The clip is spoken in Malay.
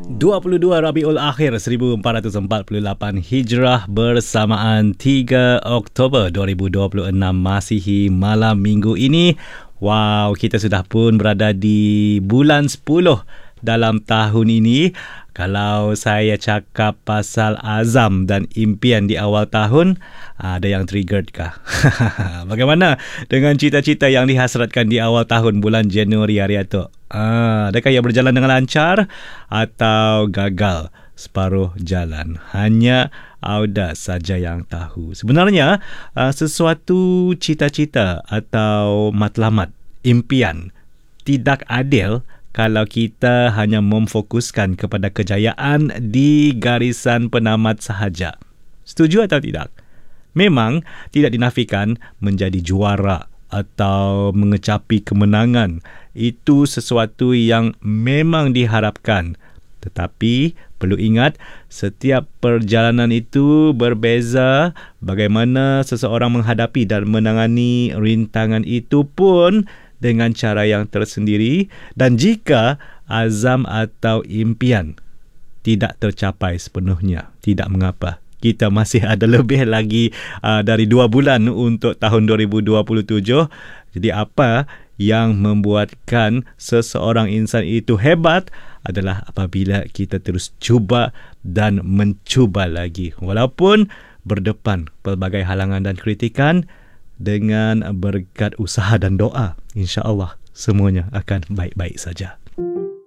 22 Rabiul Akhir 1448 Hijrah bersamaan 3 Oktober 2026 Masihi malam minggu ini. Wow, kita sudah pun berada di bulan 10 dalam tahun ini. Kalau saya cakap pasal azam dan impian di awal tahun, ada yang triggered kah? Bagaimana dengan cita-cita yang dihasratkan di awal tahun bulan Januari hari itu? Adakah ia berjalan dengan lancar atau gagal separuh jalan? Hanya Auda saja yang tahu. Sebenarnya, sesuatu cita-cita atau matlamat, impian tidak adil kalau kita hanya memfokuskan kepada kejayaan di garisan penamat sahaja. Setuju atau tidak? Memang tidak dinafikan menjadi juara atau mengecapi kemenangan. Itu sesuatu yang memang diharapkan. Tetapi perlu ingat, setiap perjalanan itu berbeza. Bagaimana seseorang menghadapi dan menangani rintangan itu pun dengan cara yang tersendiri. Dan jika azam atau impian tidak tercapai sepenuhnya, tidak mengapa. Kita masih ada lebih lagi dari 2 bulan untuk tahun 2027. Jadi apa yang membuatkan seseorang insan itu hebat adalah apabila kita terus cuba dan mencuba lagi. Walaupun berdepan pelbagai halangan dan kritikan, dengan berkat usaha dan doa, insya-Allah semuanya akan baik-baik saja.